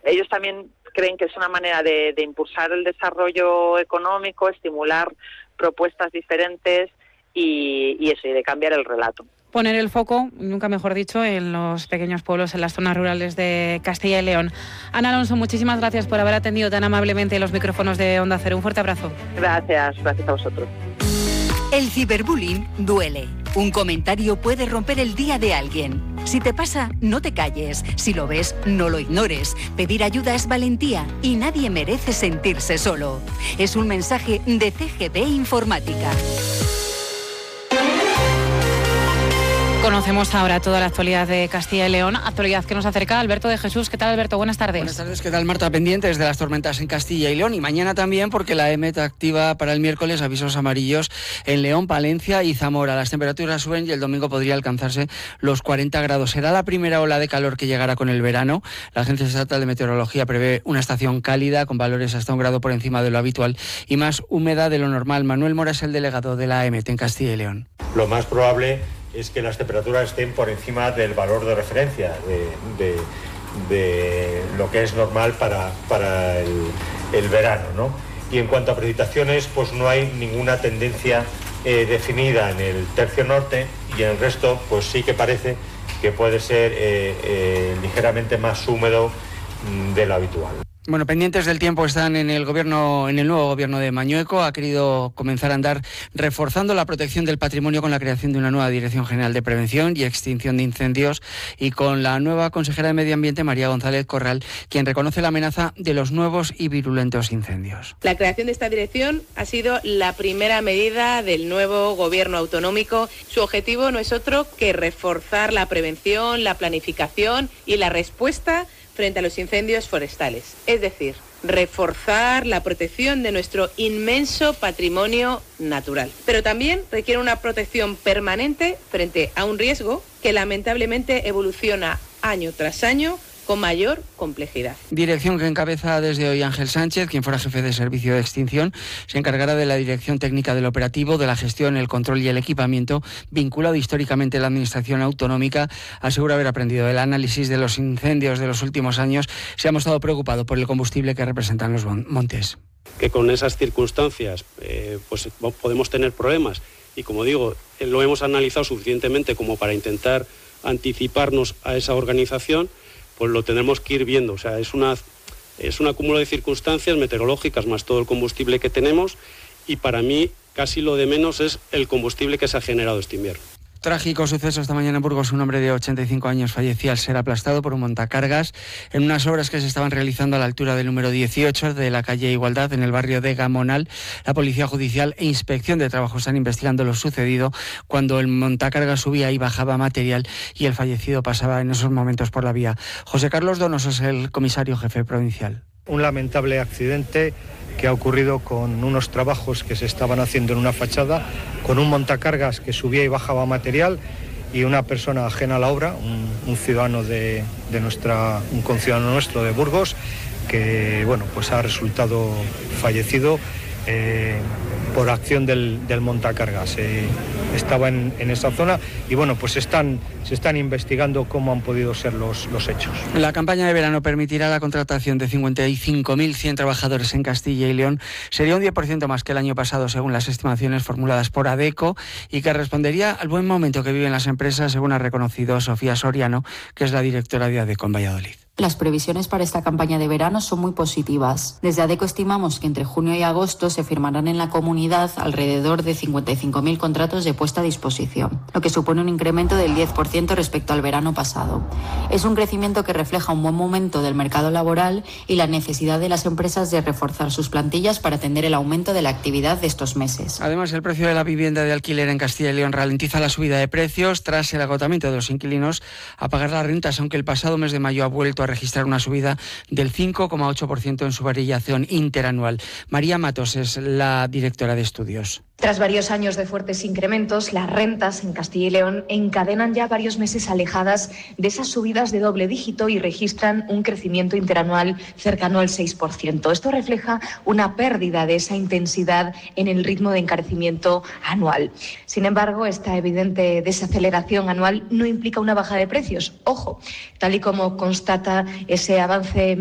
ellos también creen que es una manera de impulsar el desarrollo económico, estimular propuestas diferentes y de cambiar el relato. Poner el foco, nunca mejor dicho, en los pequeños pueblos, en las zonas rurales de Castilla y León. Ana Alonso, muchísimas gracias por haber atendido tan amablemente los micrófonos de Onda Cero. Un fuerte abrazo. Gracias a vosotros. El ciberbullying duele. Un comentario puede romper el día de alguien. Si te pasa, no te calles. Si lo ves, no lo ignores. Pedir ayuda es valentía y nadie merece sentirse solo. Es un mensaje de CGP Informática. Conocemos ahora toda la actualidad de Castilla y León, actualidad que nos acerca Alberto de Jesús. ¿Qué tal, Alberto? Buenas tardes. Buenas tardes, ¿qué tal, Marta? Pendientes de las tormentas en Castilla y León y mañana también, porque la EMET activa para el miércoles avisos amarillos en León, Palencia y Zamora. Las temperaturas suben y el domingo podría alcanzarse los 40 grados. Será la primera ola de calor que llegará con el verano. La Agencia Estatal de Meteorología prevé una estación cálida con valores hasta 1 grado por encima de lo habitual y más húmeda de lo normal. Manuel Mora es el delegado de la EMET en Castilla y León. Lo más probable es que las temperaturas estén por encima del valor de referencia de lo que es normal para el verano, ¿no? Y en cuanto a precipitaciones, pues no hay ninguna tendencia definida en el tercio norte y en el resto, pues sí que parece que puede ser ligeramente más húmedo de lo habitual. Bueno, pendientes del tiempo están en el nuevo gobierno de Mañueco. Ha querido comenzar a andar reforzando la protección del patrimonio con la creación de una nueva Dirección General de Prevención y Extinción de Incendios y con la nueva consejera de Medio Ambiente, María González Corral, quien reconoce la amenaza de los nuevos y virulentos incendios. La creación de esta dirección ha sido la primera medida del nuevo gobierno autonómico. Su objetivo no es otro que reforzar la prevención, la planificación y la respuesta frente a los incendios forestales, es decir, reforzar la protección de nuestro inmenso patrimonio natural. Pero también requiere una protección permanente frente a un riesgo que lamentablemente evoluciona año tras año con mayor complejidad. Dirección que encabeza desde hoy Ángel Sánchez, quien fuera jefe de servicio de extinción, se encargará de la dirección técnica del operativo, de la gestión, el control y el equipamiento, vinculado históricamente a la administración autonómica. Asegura haber aprendido del análisis de los incendios de los últimos años. Se ha mostrado preocupado por el combustible que representan los montes. Que con esas circunstancias pues podemos tener problemas y, como digo, lo hemos analizado suficientemente como para intentar anticiparnos a esa organización. Pues lo tendremos que ir viendo. O sea, es un acúmulo de circunstancias meteorológicas más todo el combustible que tenemos y para mí casi lo de menos es el combustible que se ha generado este invierno. Trágico suceso esta mañana en Burgos. Un hombre de 85 años fallecía al ser aplastado por un montacargas en unas obras que se estaban realizando a la altura del número 18 de la calle Igualdad, en el barrio de Gamonal. La Policía Judicial e Inspección de Trabajo están investigando lo sucedido cuando el montacargas subía y bajaba material y el fallecido pasaba en esos momentos por la vía. José Carlos Donoso es el comisario jefe provincial. Un lamentable accidente que ha ocurrido con unos trabajos que se estaban haciendo en una fachada, con un montacargas que subía y bajaba material y una persona ajena a la obra, un ciudadano un conciudadano nuestro de Burgos, que pues ha resultado fallecido por acción del montacargas. Estaba en esa zona y pues se están investigando cómo han podido ser los hechos. La campaña de verano permitirá la contratación de 55.100 trabajadores en Castilla y León. Sería un 10% más que el año pasado, según las estimaciones formuladas por ADECO, y que respondería al buen momento que viven las empresas, según ha reconocido Sofía Soriano, que es la directora de ADECO en Valladolid. Las previsiones para esta campaña de verano son muy positivas. Desde ADECO estimamos que entre junio y agosto se firmarán en la comunidad alrededor de 55.000 contratos de puesta a disposición, lo que supone un incremento del 10% respecto al verano pasado. Es un crecimiento que refleja un buen momento del mercado laboral y la necesidad de las empresas de reforzar sus plantillas para atender el aumento de la actividad de estos meses. Además, el precio de la vivienda de alquiler en Castilla y León ralentiza la subida de precios tras el agotamiento de los inquilinos a pagar las rentas, aunque el pasado mes de mayo ha vuelto a registrar una subida del 5,8% en su variación interanual. María Matos es la directora de estudios. Tras varios años de fuertes incrementos, las rentas en Castilla y León encadenan ya varios meses alejadas de esas subidas de doble dígito y registran un crecimiento interanual cercano al 6%. Esto refleja una pérdida de esa intensidad en el ritmo de encarecimiento anual. Sin embargo, esta evidente desaceleración anual no implica una baja de precios. Ojo, tal y como constata ese avance